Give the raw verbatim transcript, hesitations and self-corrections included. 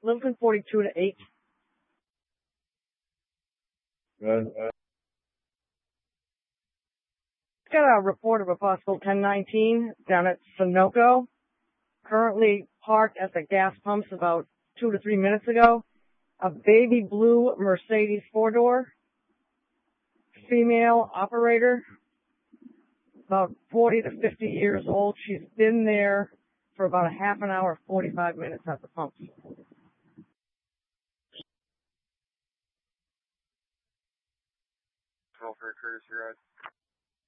Littleton forty-two to eight. Good. Got a report of a possible ten nineteen down at Sunoco. Currently parked at the gas pumps about two to three minutes ago. A baby blue Mercedes four-door. Female operator. About forty to fifty years old. She's been there for about a half an hour, forty-five minutes at the pumps. Twelve for a courtesy ride.